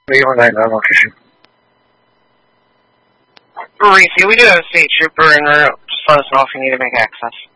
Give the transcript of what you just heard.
Reese, we do have a state trooper en route. Just let us know if you need to make access.